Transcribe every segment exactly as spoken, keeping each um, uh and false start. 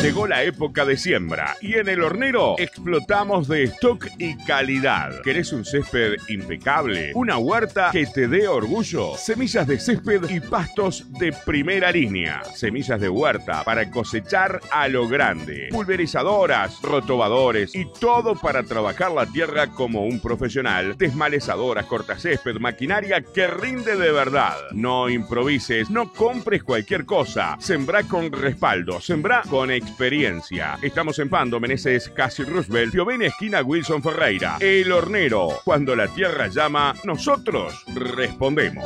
Llegó la época de siembra y en El Hornero explotamos de stock y calidad. ¿Querés un césped impecable? ¿Una huerta que te dé orgullo? Semillas de césped y pastos de primera línea. Semillas de huerta para cosechar a lo grande. Pulverizadoras, rotobadores y todo para trabajar la tierra como un profesional. Desmalezadoras, cortacésped, maquinaria que rinde de verdad. No improvises, no compres cualquier cosa. Sembrá con respaldo, sembrá con experiencia. Estamos en Pando, Meneses, Casi Roosevelt, Piovene, esquina Wilson Ferreira. El Hornero. Cuando la tierra llama, nosotros respondemos.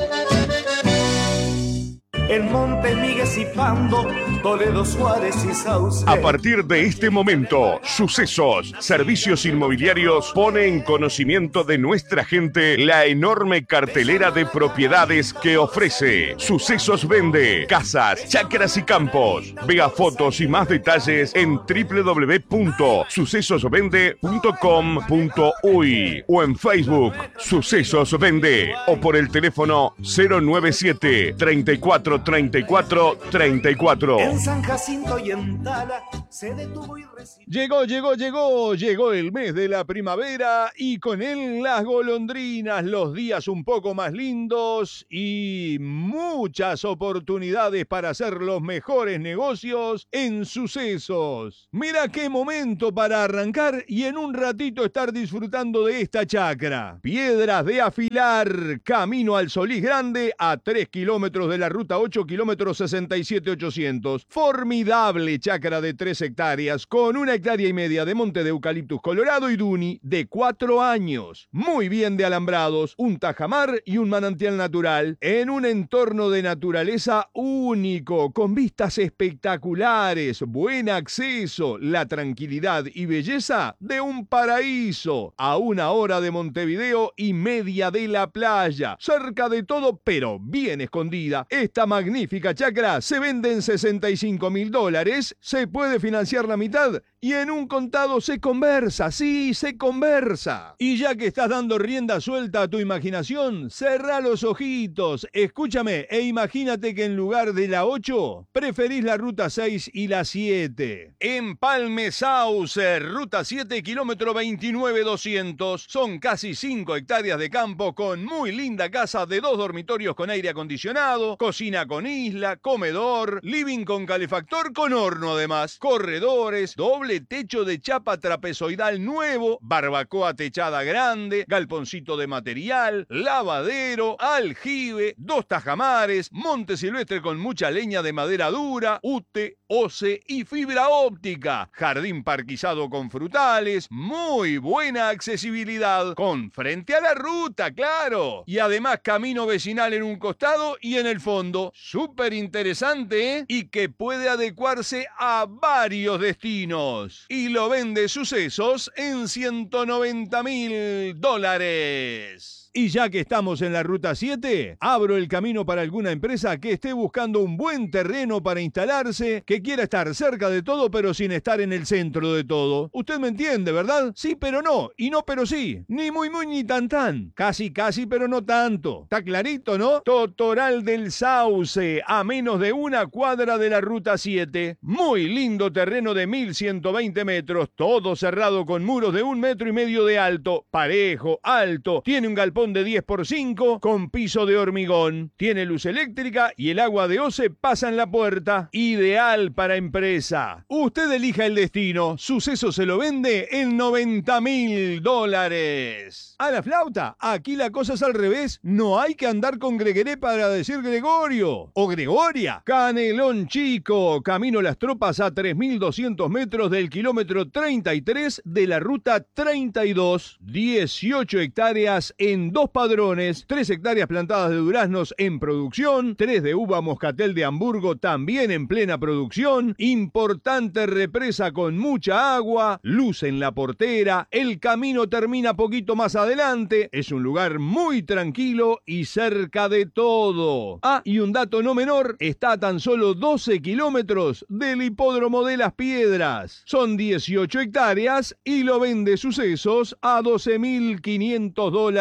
En Monte Miguel y Pando, Toledo, Suárez y Sauce. A partir de este momento, Sucesos Servicios Inmobiliarios pone en conocimiento de nuestra gente la enorme cartelera de propiedades que ofrece. Sucesos vende casas, chacras y campos. Vea fotos y más detalles en doble u doble u doble u punto sucesos vende punto com punto uy o en Facebook Sucesos Vende o por el teléfono cero nueve siete, treinta y cuatro, treinta y cuatro, treinta y cuatro. En San Jacinto y en Tala se detuvo y recibió. Llegó, llegó, llegó, llegó el mes de la primavera y con él las golondrinas, los días un poco más lindos y muchas oportunidades para hacer los mejores negocios en Sucesos. Mira qué momento para arrancar y en un ratito estar disfrutando de esta chacra. Piedras de afilar, camino al Solís Grande a tres kilómetros de la ruta ocho, kilómetros sesenta y siete ochocientos. Formidable chacra de tres hectáreas con una hectárea y media de monte de eucaliptus colorado y duni de cuatro años. Muy bien de alambrados, un tajamar y un manantial natural en un entorno de naturaleza único, con vistas espectaculares, buen acceso, la tranquilidad y belleza de un paraíso, a una hora de Montevideo y media de la playa, cerca de todo pero bien escondida. Esta magnífica chacra se vende en sesenta y cinco mil dólares, se puede financiar la mitad y en un contado se conversa, sí, se conversa. Y ya que estás dando rienda suelta a tu imaginación, cerrá los ojitos, escúchame e imagínate que en lugar de la ocho, preferís la ruta seis y la siete. Empalme Sauce, ruta siete, kilómetro veintinueve doscientos. Son casi cinco hectáreas de campo con muy linda casa de dos dormitorios con aire acondicionado, cocina con isla, comedor, living con calefactor con horno además, corredores, doble techo de chapa trapezoidal nuevo, barbacoa techada grande, galponcito de material, lavadero, aljibe, dos tajamares, monte silvestre con mucha leña de madera dura, ute, oce y fibra óptica, jardín parquizado con frutales, muy buena accesibilidad, con frente a la ruta, claro, y además camino vecinal en un costado y en el fondo, súper interesante, ¿eh? Y que puede adecuarse a varios destinos. Y lo vende Sucesos en ciento noventa mil dólares. Y ya que estamos en la ruta siete, abro el camino para alguna empresa que esté buscando un buen terreno para instalarse, que quiera estar cerca de todo pero sin estar en el centro de todo. Usted me entiende, ¿verdad? Sí, pero no, y no, pero sí. Ni muy, muy, ni tan, tan. Casi, casi, pero no tanto. ¿Está clarito, no? Totoral del Sauce, a menos de una cuadra de la ruta siete. Muy lindo terreno de mil ciento veinte metros, todo cerrado con muros de un metro y medio de alto, parejo, alto, tiene un galpón de diez por cinco con piso de hormigón. Tiene luz eléctrica y el agua de OCE pasa en la puerta. Ideal para empresa. Usted elija el destino. Suceso se lo vende en noventa mil dólares. A la flauta, aquí la cosa es al revés. No hay que andar con Gregueré para decir Gregorio o Gregoria. Canelón Chico, camino Las Tropas a tres mil doscientos metros del kilómetro treinta y tres de la ruta treinta y dos. dieciocho hectáreas en dos padrones, tres hectáreas plantadas de duraznos en producción, tres de uva moscatel de Hamburgo también en plena producción, importante represa con mucha agua, luz en la portera, el camino termina poquito más adelante, es un lugar muy tranquilo y cerca de todo. Ah, y un dato no menor, está a tan solo doce kilómetros del hipódromo de Las Piedras. Son dieciocho hectáreas y lo vende Sucesos a doce mil quinientos dólares la hectárea.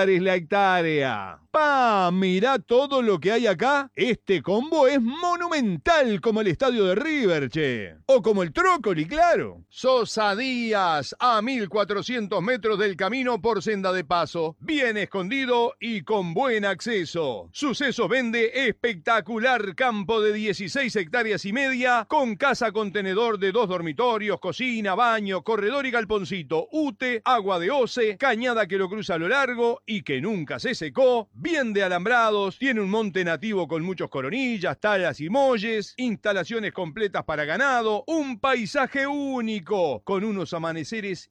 hectárea. ¡Pa! Mirá todo lo que hay acá. Este combo es monumental como el estadio de River, che. O como el Trócoli, claro. Sosa Díaz, a mil cuatrocientos metros del camino por senda de paso. Bien escondido y con buen acceso. Sucesos vende espectacular campo de dieciséis hectáreas y media con casa contenedor de dos dormitorios, cocina, baño, corredor y galponcito, ute, agua de oce, cañada que lo cruza a lo largo y que nunca se secó, bien de alambrados, tiene un monte nativo con muchos coronillas, talas y molles, instalaciones completas para ganado, un paisaje único, con unos amaneceres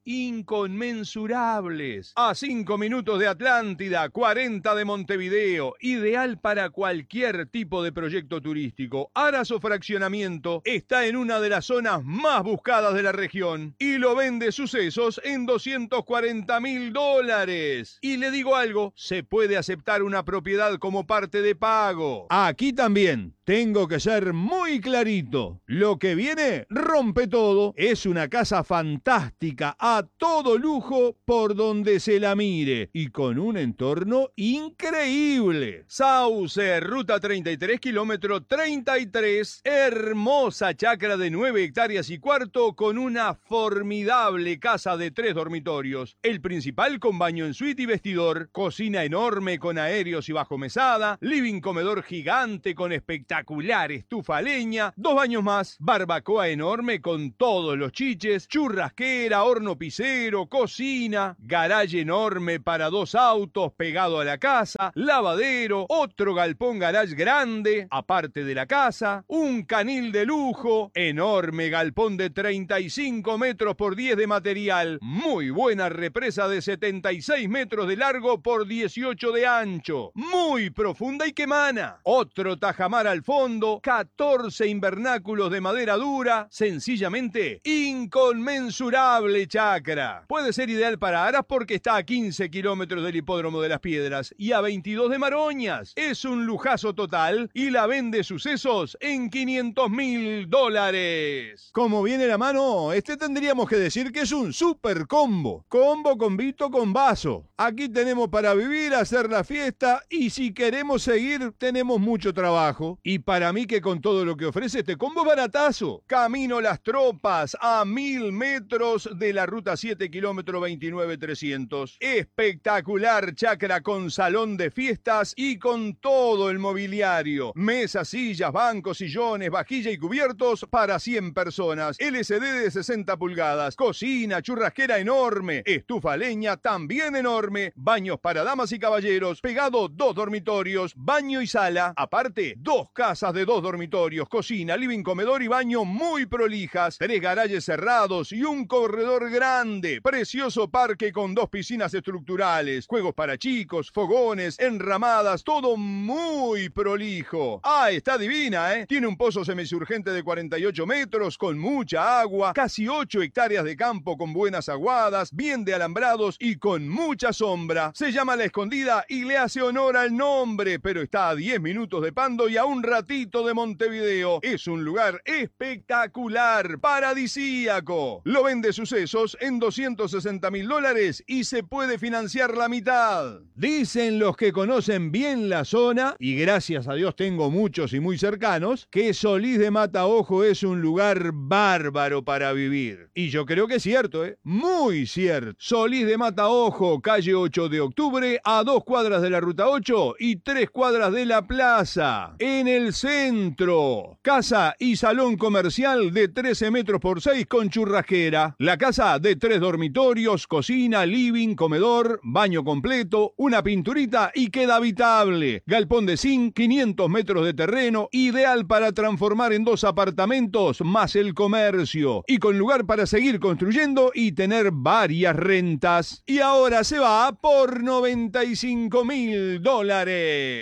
inconmensurables. A cinco minutos de Atlántida, cuarenta de Montevideo, ideal para cualquier tipo de proyecto turístico. Aras o fraccionamiento, está en una de las zonas más buscadas de la región y lo vende Sucesos en doscientos cuarenta mil dólares. Y le digo algo, se puede aceptar una propiedad como parte de pago. Aquí también tengo que ser muy clarito. Lo que viene rompe todo. Es una casa fantástica, a todo lujo por donde se la mire y con un entorno increíble. Sauce, ruta treinta y tres, kilómetro treinta y tres. Hermosa chacra de nueve hectáreas y cuarto con una formidable casa de tres dormitorios. El principal con baño en suite y vestidor. Cocina enorme con aéreos y bajo mesada. Living comedor gigante con espectacular estufa a leña. Dos baños más. Barbacoa enorme con todos los chiches. Churrasquera, horno pisero, cocina. Garaje enorme para dos autos pegado a la casa. Lavadero. Otro galpón garage grande aparte de la casa. Un canil de lujo. Enorme galpón de treinta y cinco metros por diez de material. Muy buena represa de setenta y seis metros de largo por dieciocho de ancho. Muy profunda y que mana. Otro tajamar al fondo. catorce invernáculos de madera dura. Sencillamente inconmensurable chacra. Puede ser ideal para Aras porque está a quince kilómetros del hipódromo de Las Piedras y a veintidós de Maroñas. Es un lujazo total y la vende Sucesos en quinientos mil dólares. Como viene la mano, este tendríamos que decir que es un super combo. Combo con Vito con vaso. Aquí tenemos para vivir, hacer la fiesta y si queremos seguir, tenemos mucho trabajo. Y para mí que con todo lo que ofrece este combo es baratazo. Camino Las Tropas a mil metros de la ruta siete, kilómetro veintinueve trescientos. Espectacular chacra con salón de fiestas y con todo el mobiliario. Mesas, sillas, bancos, sillones, vajilla y cubiertos para cien personas. L C D de sesenta pulgadas. Cocina, churrasquera enorme. Estufa a leña también enorme. Baños para damas y caballeros. Pegado dos dormitorios. Baño y sala. Aparte, dos casas de dos dormitorios. Cocina, living, comedor y baño muy prolijas. Tres garajes cerrados y un corredor grande. Precioso parque con dos piscinas estructurales. Juegos para chicos, fogones, enramadas. Todo muy prolijo. Ah, está divina, ¿eh? Tiene un pozo semisurgente de cuarenta y ocho metros con mucha agua. Casi ocho hectáreas de campo con buenas aguadas. Bien de alambrados y con mucha sombra. Se llama La Escondida y le hace honor al nombre, pero está a diez minutos de Pando y a un ratito de Montevideo. Es un lugar espectacular, paradisíaco. Lo vende Sucesos en doscientos sesenta mil dólares y se puede financiar la mitad. Dicen los que conocen bien la zona, y gracias a Dios tengo muchos y muy cercanos, que Solís de Mataojo es un lugar bárbaro para vivir. Y yo creo que es cierto, ¿eh? Muy cierto. Solís de Mataojo, calle ocho de octubre, a dos cuadras de la ruta ocho y tres cuadras de la plaza. En el centro. Casa y salón comercial de trece metros por seis con churrasquera. La casa de tres dormitorios, cocina, living, comedor, baño completo, una pinturita y queda habitable. Galpón de zinc, quinientos metros de terreno, ideal para transformar en dos apartamentos más el comercio. Y con lugar para seguir construyendo y tener varias rentas. Y ahora se va por noventa y cinco mil dólares.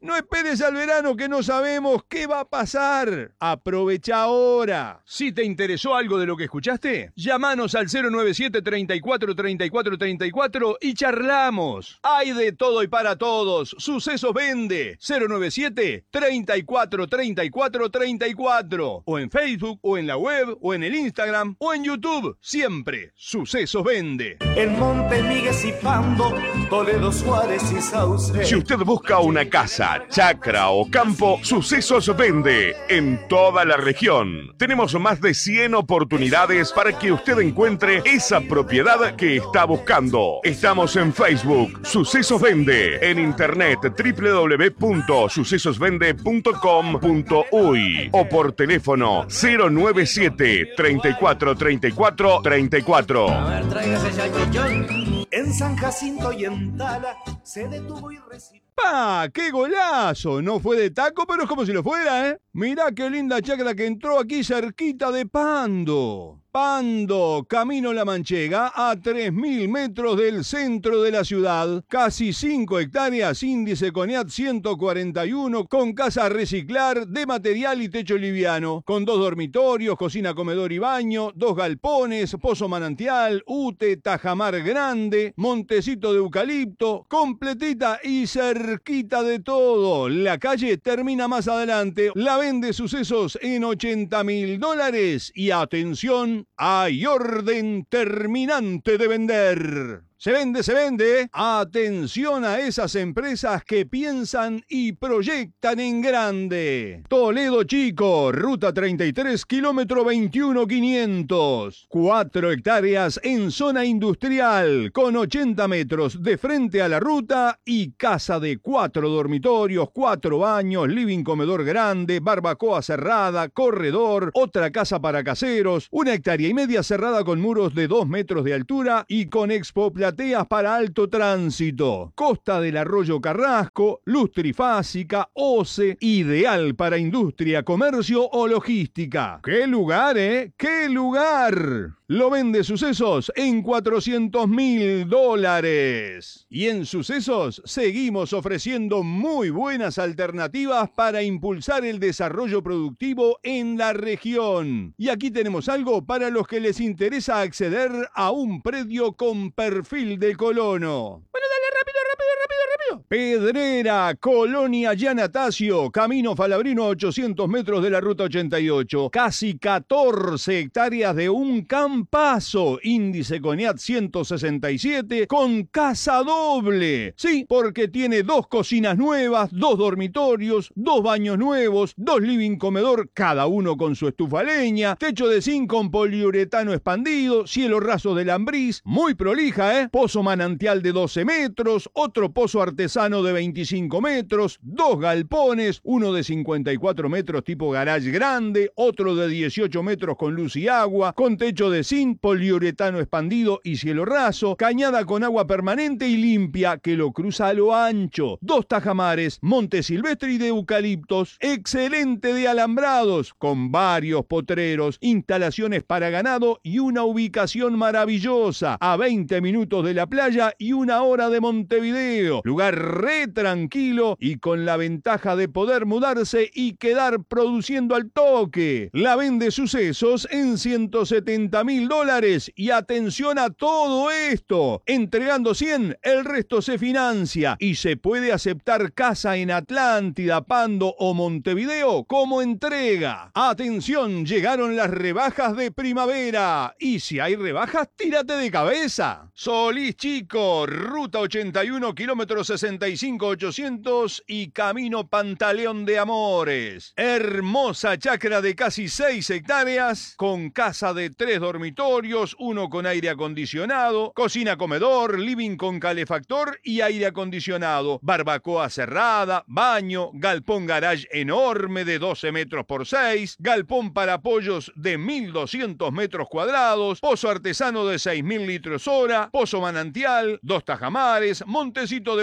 No esperes al verano que no sabemos qué va a pasar. Aprovecha ahora. Si te interesó algo de lo que escuchaste, llámanos al cero nueve siete, treinta y cuatro, treinta y cuatro, treinta y cuatro y charlamos. Hay de todo y para todos. Sucesos Vende. cero nueve siete, treinta y cuatro, treinta y cuatro, treinta y cuatro. O en Facebook, o en la web, o en el Instagram, o en YouTube. Siempre Sucesos Vende. En Monte Miguel y Pando, Toledo, Suárez y Sauce. Si usted busca una casa, chacra o campo, Sucesos Vende en toda la región. Tenemos más de cien oportunidades para que usted encuentre esa propiedad que está buscando. Estamos en Facebook, Sucesos Vende, en internet doble u doble u doble u punto sucesos vende punto com punto uy o por teléfono cero nueve siete, treinta y cuatro, treinta y cuatro, treinta y cuatro. A ver, tráigase ya el chichón. En San Jacinto y en Tala se detuvo y recibió. ¡Pa! ¡Qué golazo! No fue de taco, pero es como si lo fuera, ¿eh? Mirá qué linda chacra que entró aquí cerquita de Pando. Pando, Camino La Manchega, a tres mil metros del centro de la ciudad. Casi cinco hectáreas, índice CONEAT ciento cuarenta y uno, con casa a reciclar, de material y techo liviano. Con dos dormitorios, cocina, comedor y baño, dos galpones, pozo manantial, ute, tajamar grande, montecito de eucalipto, completita y cerquita de todo. La calle termina más adelante. La vende Sucesos en ochenta mil dólares. Y atención, hay orden terminante de vender. Se vende, se vende. Atención a esas empresas que piensan y proyectan en grande. Toledo Chico, ruta treinta y tres, kilómetro veintiuno quinientos. Cuatro hectáreas en zona industrial, con ochenta metros de frente a la ruta y casa de cuatro dormitorios, cuatro baños, living comedor grande, barbacoa cerrada, corredor, otra casa para caseros, una hectárea y media cerrada con muros de dos metros de altura y con expo plateas para alto tránsito. Costa del Arroyo Carrasco, luz trifásica, O C E, ideal para industria, comercio o logística. ¡Qué lugar, eh! ¡Qué lugar! Lo vende Sucesos en cuatrocientos mil dólares. Y en Sucesos seguimos ofreciendo muy buenas alternativas para impulsar el desarrollo productivo en la región. Y aquí tenemos algo para los que les interesa acceder a un predio con perfil de colono. Bueno, dale rápido, rápido, rápido, rápido. Pedrera, Colonia Yanatacio, Camino Falabrino a ochocientos metros de la ruta ochenta y ocho. Casi catorce hectáreas de un campazo, índice CONEAT ciento sesenta y siete, con casa doble. Sí, porque tiene dos cocinas nuevas, dos dormitorios, dos baños nuevos, dos living comedor, cada uno con su estufa a leña, techo de zinc con poliuretano expandido, cielo raso de lambriz, muy prolija, ¿eh? Pozo manantial de doce metros, otro pozo artesano de veinticinco metros, dos galpones, uno de cincuenta y cuatro metros tipo garage grande, otro de dieciocho metros con luz y agua, con techo de zinc, poliuretano expandido y cielo raso, cañada con agua permanente y limpia que lo cruza a lo ancho, dos tajamares, monte silvestre y de eucaliptos, excelente de alambrados, con varios potreros, instalaciones para ganado y una ubicación maravillosa, a veinte minutos de la playa y una hora de Montevideo. Lugar re tranquilo y con la ventaja de poder mudarse y quedar produciendo al toque. La vende Sucesos en ciento setenta mil dólares. Y atención a todo esto. Entregando cien, el resto se financia y se puede aceptar casa en Atlántida, Pando o Montevideo como entrega. Atención, llegaron las rebajas de primavera. Y si hay rebajas, tírate de cabeza. Solís Chico, ruta ochenta y uno, kilómetro sesenta y cinco, ochocientos y camino Pantaleón de Amores. Hermosa chacra de casi seis hectáreas, con casa de tres dormitorios, uno con aire acondicionado, cocina comedor, living con calefactor y aire acondicionado, barbacoa cerrada, baño, galpón garage enorme de doce metros por seis, galpón para pollos de mil doscientos metros cuadrados, pozo artesano de seis mil litros hora, pozo manantial, dos tajamares, montecito de eucalipto,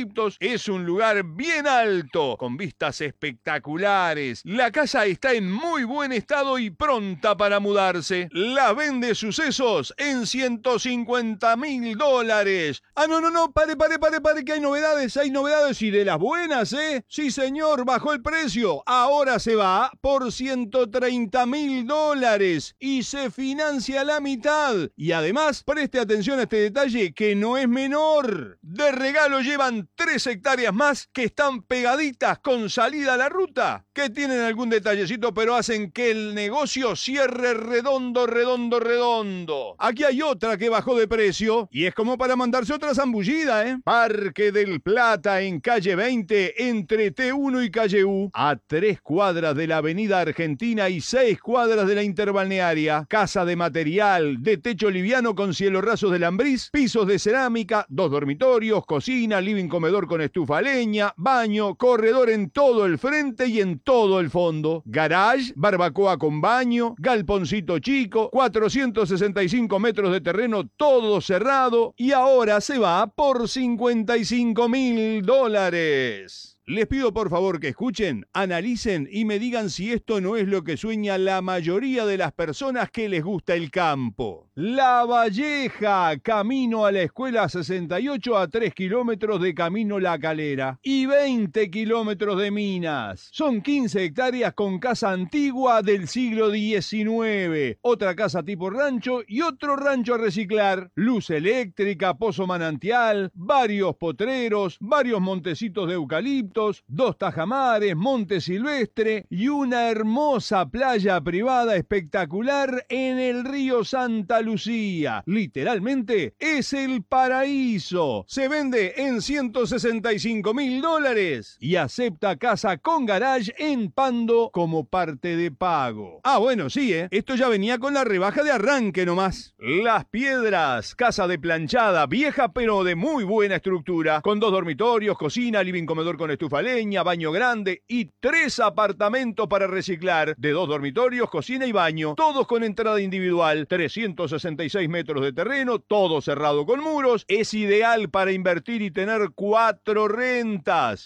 eucaliptos. Es un lugar bien alto, con vistas espectaculares. La casa está en muy buen estado y pronta para mudarse. La vende Sucesos en ciento cincuenta mil dólares. Ah, no, no, no, pare, pare, pare, pare, que hay novedades, hay novedades y de las buenas, ¿eh? Sí, señor, bajó el precio. Ahora se va por ciento treinta mil dólares y se financia la mitad. Y además, preste atención a este detalle que no es menor. De regalo llevan tres hectáreas más que están pegaditas con salida a la ruta, que tienen algún detallecito, pero hacen que el negocio cierre redondo, redondo, redondo. Aquí hay otra que bajó de precio y es como para mandarse otra zambullida, ¿eh? Parque del Plata en calle veinte, entre T uno y calle U, a tres cuadras de la avenida Argentina y seis cuadras de la interbalnearia. Casa de material, de techo liviano con cielo raso de lambriz, pisos de cerámica, dos dormitorios, cocina, living comedor con estufa a leña, baño, corredor en todo el frente y en todo el fondo, garage, barbacoa con baño, galponcito chico, cuatrocientos sesenta y cinco metros de terreno, todo cerrado, y ahora se va por cincuenta y cinco mil dólares. Les pido por favor que escuchen, analicen y me digan si esto no es lo que sueña la mayoría de las personas que les gusta el campo. La Valleja, camino a la escuela sesenta y ocho, a tres kilómetros de camino La Calera y veinte kilómetros de Minas. Son quince hectáreas con casa antigua del siglo diecinueve, otra casa tipo rancho y otro rancho a reciclar, luz eléctrica, pozo manantial, varios potreros, varios montecitos de eucalipto, dos tajamares, monte silvestre y una hermosa playa privada espectacular en el río Santa Lucía. Literalmente es el paraíso. Se vende en ciento sesenta y cinco mil dólares y acepta casa con garage en Pando como parte de pago. Ah, bueno, sí, ¿eh? Esto ya venía con la rebaja de arranque nomás. Las Piedras, casa de planchada, vieja pero de muy buena estructura, con dos dormitorios, cocina, living comedor con estufa a leña, baño grande y tres apartamentos para reciclar, de dos dormitorios, cocina y baño, todos con entrada individual, trescientos sesenta y seis metros de terreno, todo cerrado con muros. Es ideal para invertir y tener cuatro rentas.